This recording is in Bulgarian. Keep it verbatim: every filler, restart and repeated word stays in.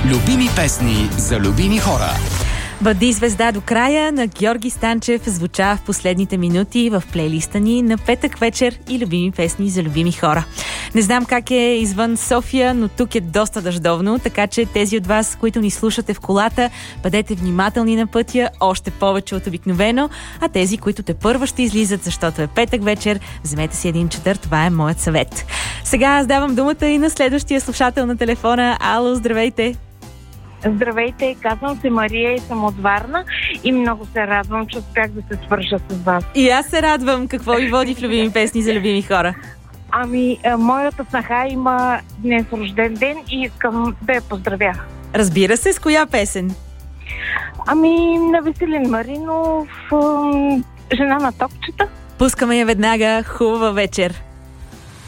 Любими песни за любими хора. Бъди звезда до края на Георги Станчев звуча в последните минути в плейлиста ни на петък вечер и любими песни за любими хора. Не знам как е извън София, но тук е доста дъждовно, така че тези от вас, които ни слушате в колата, бъдете внимателни на пътя, още повече от обикновено, а тези, които те първо ще излизат, защото е петък вечер, вземете си един четър, това е моят съвет. Сега аз давам думата и на следващия слушател на телефона. Ало, здравейте! Здравейте, казвам се Мария и съм от Варна и много се радвам, че успях да се свържа с вас. И аз се радвам. Какво ви води в любими песни за любими хора? Ами, моята снаха има днес рожден ден и искам да я поздравя. Разбира се, с коя песен? Ами, на Веселин Маринов, жена на токчета. Пускаме я веднага. Хубава вечер!